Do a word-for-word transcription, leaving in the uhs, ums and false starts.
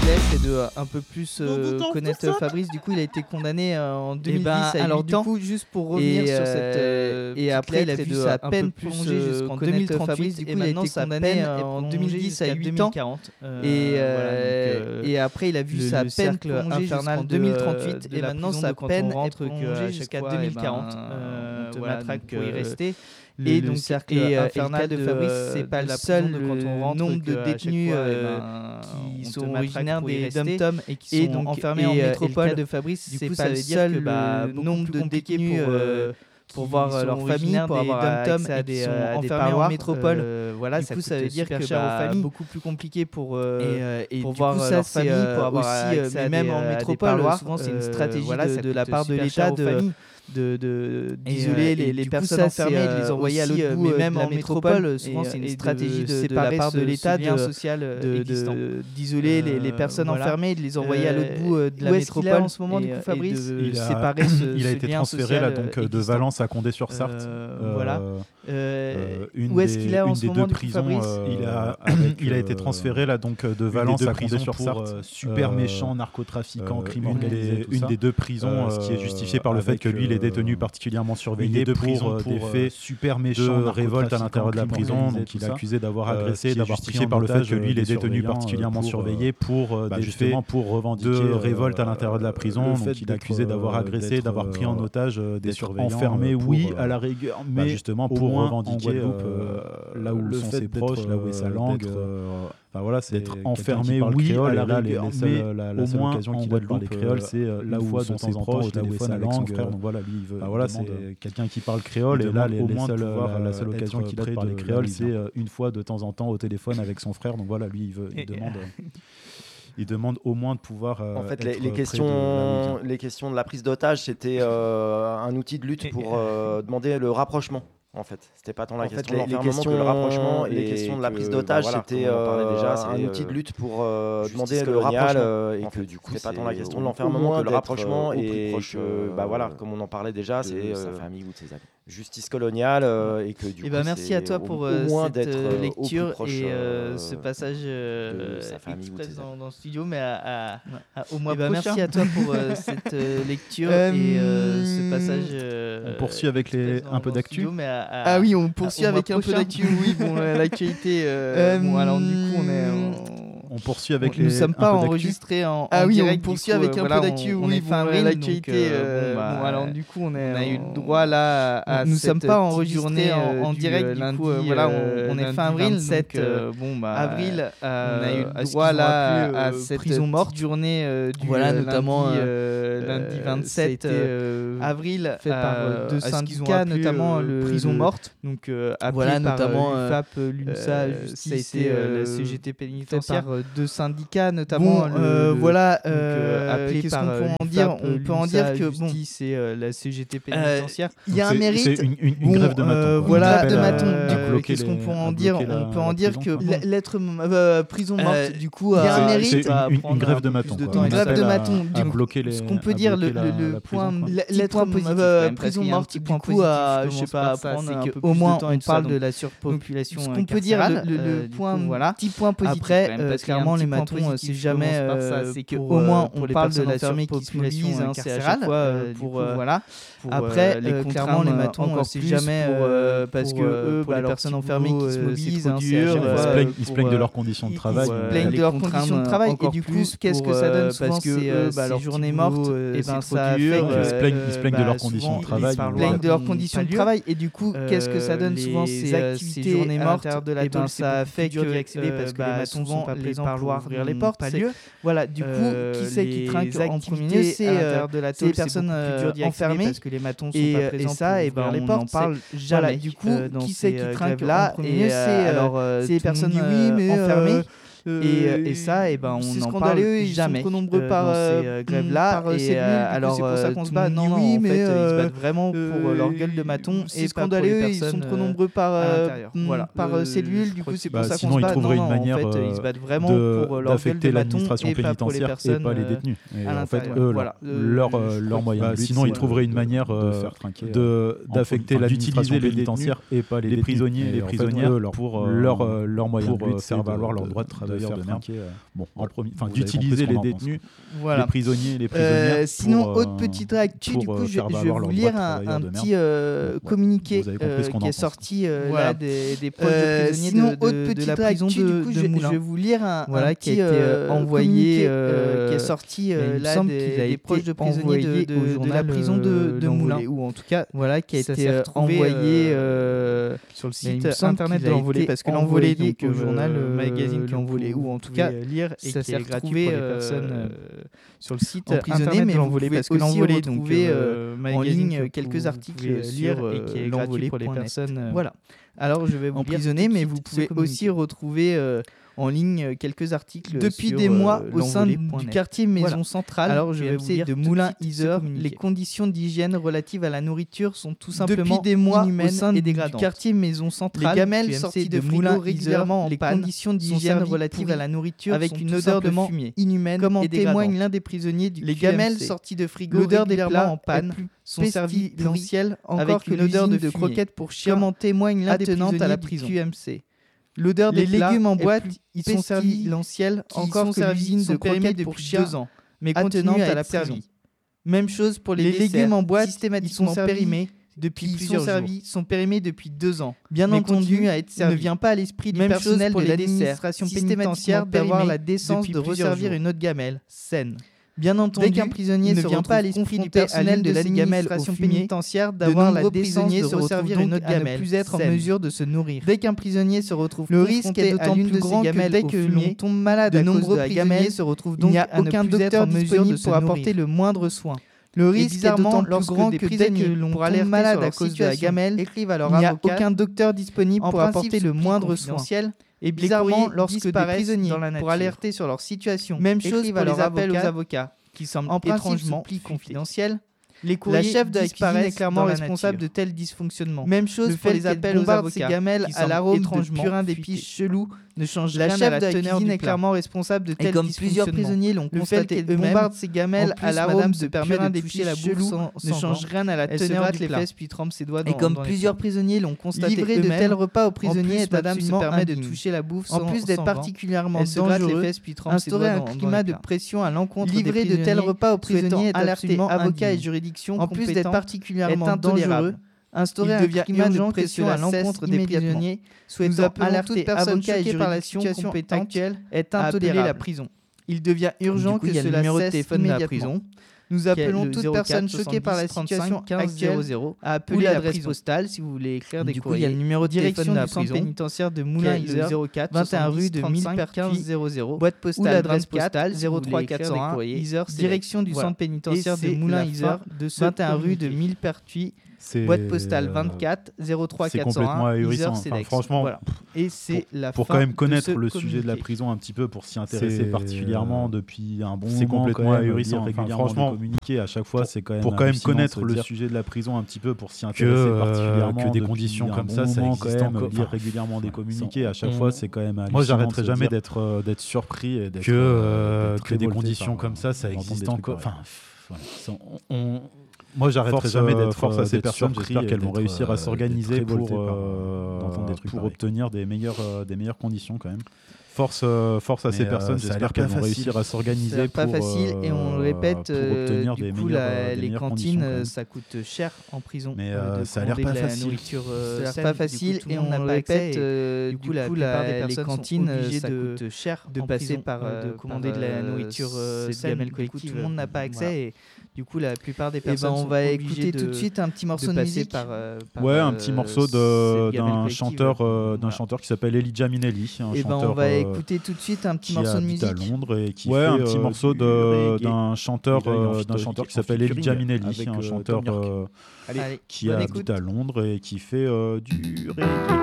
lettres et de euh, un peu plus euh, connaître Fabrice. Du coup, il a été condamné euh, en deux mille dix ben, à alors, huit ans. Du coup, juste pour revenir et, sur cette euh, et après, il a vu sa peine prolonger jusqu'en deux mille trente-huit. Du coup, il a été condamné en deux mille dix à huit ans. Et après, il a vu sa peine prolonger jusqu'en deux mille trente-huit. Et maintenant, sa peine est prolongée jusqu'à deux mille quarante. On te matraque pour y rester. Le, et donc, le cercle et, infernal de Fabrice, c'est pas le seul nombre de détenus euh, ben, qui sont originaires des dom-toms et qui sont donc, enfermés et, en métropole. De Fabrice, c'est pas le seul bah, nombre de détenus euh, pour voir leur famille, pour avoir accès à des, à des enfermés en métropole. Euh, voilà, ça, coup, ça veut dire que cher bah, aux familles, beaucoup plus compliqué pour euh, et, euh, et pour voir coup, ça, leur famille, pour avoir aussi accès à des, même en métropole. Souvent, c'est une stratégie de la part de l'État de de de d'isoler euh, les, les personnes coup, ça, enfermées et de les envoyer à l'autre bout, mais même en métropole. Souvent, c'est une stratégie de, de la part de l'État de d'isoler les, les personnes voilà. enfermées et de les envoyer euh, à l'autre bout de la métropole. En ce moment, du coup, Fabrice, il a, séparer ce, il a été transféré là donc de Valence à Condé-sur-Sarthe. Voilà. Où est-ce qu'il est en ce moment, du coup, Fabrice ? Il a été transféré là donc de Valence à Condé-sur-Sarthe. Super méchant, narcotrafiquant, crime organisé. Une des deux prisons, ce qui est justifié par le fait que lui, il est détenu particulièrement surveillé de pour, pour des faits super méchants, de révolte à l'intérieur de la prison. Donc il est accusé d'avoir agressé, d'avoir justifié par le fait que lui, il est détenu particulièrement surveillé pour des faits pour revendiquer de révolte à l'intérieur de la prison. Donc il est accusé d'avoir agressé, d'avoir pris en otage des surveillants enfermés, oui, à la rigueur, mais justement pour revendiquer là où sont ses proches, là où est sa langue. Enfin voilà, c'est d'être enfermé, oui, à la rigueur, mais la seule occasion qu'il a de parler créole, c'est là où sont ses proches, là où est sa langue. Donc voilà, lui, il veut. Voilà, c'est quelqu'un qui parle créole et là, les, les seuls, pouvoir, la seule occasion qu'il a de parler créole, c'est une fois de temps en temps au téléphone avec son frère. Donc voilà, lui, il veut, il demande. Il demande au moins de pouvoir. Euh, en fait, les, les, questions, de les questions de la prise d'otage, c'était euh, un outil de lutte pour euh, demander le rapprochement. En fait, c'était pas tant la en question fait, les, de l'enfermement les questions, que le rapprochement et les questions de la prise d'otage, bah voilà, c'était euh, déjà, c'est un outil de lutte pour euh, demander le rapprochement. Et que du coup, c'est pas tant la question de l'enfermement que le rapprochement et que bah voilà, comme on en parlait déjà, c'est sa famille ou de ses amis. Justice coloniale euh, et que du et coup bah merci à toi au, pour au euh, moins cette d'être lecture proche, et euh, ce passage euh, de sa famille express ou dans, dans le studio, mais à, à, à, au mois bah prochain. Merci à toi pour euh, cette euh, lecture et euh, ce passage. Euh, on poursuit avec les dans, un peu d'actu. Studio, à, à, ah oui, on poursuit avec un prochain. peu d'actu. Oui, bon, l'actualité. Euh, bon, alors du coup, on est. On... On poursuit avec on, les. Nous ne sommes pas enregistrés en, en ah oui, direct. On poursuit coup, avec euh, un voilà, peu d'actu. On, on oui, est fin avril. L'actualité. Donc, euh, bon, bah, bon, alors du coup, on, est, on a eu le droit là à. Nous ne sommes pas enregistrés en, en direct. Du coup, euh, voilà, on, on est fin avril. sept euh, bon bah. Avril. On a eu le droit là à cette prison morte journée du. Voilà, notamment lundi vingt-sept avril. Fait par deux syndicats, notamment le prison morte. Donc voilà, notamment l'U F A P, l'UNSA, Justice et la C G T pénitentiaire. Deux syndicats notamment bon, euh, le, voilà donc, euh, appelé qu'est-ce par qu'on peut en l'U F A P, dire on peut en dire que bon c'est euh, la C G T pénitentiaire il euh, y a un mérite c'est une, une, une bon, grève de maton euh, voilà de maton euh, du coup qu'est-ce qu'on peut en dire on peut en dire que l'être prison morte du coup il y a un mérite c'est une grève de maton une grève de maton du coup ce qu'on peut dire le point l'être prison morte du coup je sais pas c'est qu'au moins on parle de la surpopulation ce qu'on peut dire le point petit point positif après clairement les matons c'est jamais euh, c'est que au moins on parle de la surpopulation carcérale pour voilà après clairement les matons c'est jamais parce que eux les personnes enfermées qui se mobilisent ils se plaignent de leurs conditions de travail ils se plaignent de leurs conditions de travail et du coup qu'est-ce que ça donne souvent ces journées mortes et ben ça ils se plaignent de leurs conditions de travail ils se plaignent de leurs conditions de travail et du coup qu'est-ce que ça donne souvent ces journées mortes et ben ça fait que accéder parce que les matons sont pas présents pour ouvrir les portes pas lieu voilà du coup qui c'est qui trinque en premier lieu c'est les personnes enfermées parce que les matons sont pas présents ça et ben on en parle jamais du coup qui c'est qui trinque là et alors c'est les personnes enfermées Et, et ça, et ben on en parle jamais. Ils sont trop nombreux par ces grèves là. Et alors c'est pour ça qu'on se bat. Non, oui, mais ils se battent vraiment pour leur gueule de maton et pas pour les personnes. Ils sont trop nombreux par voilà par cellule. Du coup, c'est pour ça qu'on se bat. Non, non, en fait, ils se battent vraiment pour leur gueule de maton et pas pour les personnes et pas les détenus. En fait, eux, leur leur moyen. Sinon, ils trouveraient une manière de faire trinquer, d'affecter l'administration pénitentiaire et pas les prisonniers, les prisonnières pour leur leur moyen de faire valoir leur droit de travail. d'ailleurs de merde. Bon, en premier, enfin d'utiliser les détenus, les prisonniers, les prisonnières. Sinon, autre petite actu, du coup, je vais vous lire un petit communiqué qui est sorti là des proches de prisonniers de la prison de Moulins. Je vais vous lire un qui a été envoyé, qui est sorti là des proches de prisonniers de la prison de Moulins, ou en tout cas, voilà, qui a été envoyé sur le site internet de l'Envolée, parce que l'Envolée, donc au journal, magazine qui l'Envolée, ou en tout cas lire, et ça s'est gratuit pour les personnes sur le site emprisonné, mais l'Envolée, parce que l'Envolée, donc en ligne quelques articles lire et qui est gratuit pour les personnes. Voilà. Alors je vais vous emprisonner, mais vous pouvez aussi retrouver en ligne quelques articles depuis des mois au sein du quartier Maison voilà. Centrale. Alors je vais vous dire de Moulins-Isère, les conditions d'hygiène relatives à la nourriture sont tout simplement depuis des mois au sein et du quartier Maison Centrale. Les gamelles sorties de Moulins régulièrement en les panne, conditions d'hygiène relatives à la nourriture avec une odeur de fumée inhumaine, comme en témoigne l'un des prisonniers du les gamelles sorties de frigo l'odeur des plats en panne sont servies l'anciel encore que l'odeur de croquettes pour chiens, comme en témoigne l'un des prisonniers à la prison Q M C. L'odeur des légumes en boîte, ils sont servis l'anciel, encore que l'usine de croquettes depuis deux ans, mais contenant à la prison. Même chose pour les légumes en boîte, systématiquement périmés depuis plusieurs jours. Sont périmés depuis deux ans. Bien entendu, à être servi. Ne vient pas à l'esprit du personnel de l'administration pénitentiaire d'avoir la décence de resservir une autre gamelle saine. Bien entendu, dès qu'un prisonnier ne vient pas à l'esprit du personnel de l'administration pénitentiaire d'avoir la décence de resservir une autre gamelle, ne plus être en mesure de se nourrir. Dès qu'un prisonnier se retrouve le risque est d'autant plus grand que dès que l'on tombe malade à cause de la gamelle, se retrouve donc il n'y a aucun docteur disponible pour apporter le moindre soin. Le risque est d'autant plus grand que dès que l'on tombe malade à cause de la gamelle, écrivent à leur avocat, il n'y a aucun docteur disponible pour apporter le moindre soin. Et bizarrement, lorsque des prisonniers, pour alerter sur leur situation, même chose pour les appels aux avocats, qui semblent étrangement confidentiels, les courriers, la chef de la cuisine est clairement responsable de tels dysfonctionnements. Même chose pour les appels aux avocats, ces gamelles à l'arôme de purin d'épices chelou ne change rien à la teneur du plat. Est clairement responsable de tels dysfonctionnements. Et comme plusieurs prisonniers l'ont constaté eux-mêmes, bombarde ces gamelles à l'arôme de purin d'épices chelou ne change rien à la teneur du plat. Puis trempe ses doigts dans. Et comme plusieurs prisonniers l'ont constaté eux-mêmes, livrer de tels repas aux prisonniers, madame se permet de toucher la bouffe en plus d'être particulièrement dangereux. Instaurer un climat de pression à l'encontre des prisonniers, livrer de tels repas aux prisonniers, alerter avocats et juridictions, en plus d'être particulièrement dangereux. Instaurer un climat de pression à l'encontre des prisonniers, souhaitant alerter avocats et juridictions compétentes actuelles, est intolérable. La prison. Il devient urgent que cela cesse immédiatement. Nous appelons toute personne choquée par la situation actuelle à appeler l'adresse postale si vous voulez écrire des courriers. Il y a le numéro de téléphone de la prison pénitentiaire de Moulins-Isère, zéro quatre vingt et un rue de mille quinze zéro zéro, boîte postale l'adresse postale zéro trois quatre zéro un, Isère, direction du centre pénitentiaire de Moulins-Isère, vingt et un rue de mille Pertuis. C'est boîte postale vingt-quatre zéro trois quatre zéro un. C'est complètement ahurissant. Enfin, franchement, voilà. Et c'est pour, la pour fin quand même connaître le communiqué. sujet de la prison un petit peu, pour s'y intéresser c'est particulièrement depuis un bon moment. C'est complètement ahurissant. Enfin, franchement, communiquer à chaque fois, c'est quand même pour quand même connaître le sujet de la prison un petit peu, pour s'y intéresser que, particulièrement que des conditions comme ça, ça existe encore. Lire régulièrement des communiqués à chaque fois, c'est quand même. Moi, j'arrêterai jamais d'être d'être surpris et d'être que des conditions comme ça, ça existe encore. Enfin, on Moi, j'arrêterai jamais d'être force à ces personnes. J'espère qu'elles vont réussir à s'organiser pour, euh, pour obtenir des meilleures, des meilleures conditions quand même. Force, euh, force à Mais ces euh, personnes. J'espère qu'elles vont réussir à s'organiser pour, pas facile et on le répète. Pour obtenir du des coup, meilleures, la, des les meilleures cantines, ça coûte cher en prison. Mais euh, ça a l'air pas facile. Nourriture, euh, ça a l'air pas facile et on le répète. Du coup, la plupart des personnes cantines, ça coûte cher de passer par de commander de la nourriture saine. Tout le monde n'a pas accès. Du coup, la plupart des personnes sont obligées de... On va écouter tout de suite un petit morceau de musique. Par, euh, par, ouais, un petit morceau de, d'un chanteur, euh, d'un voilà. chanteur qui s'appelle Elijah Minelli. Un et chanteur, ben on va euh, écouter tout de suite un petit morceau de musique. À Londres et qui ouais, fait un petit euh, morceau de, d'un chanteur, euh, d'un chanteur qui s'appelle Elijah Minelli, un chanteur qui habite à Londres et qui fait du reggae.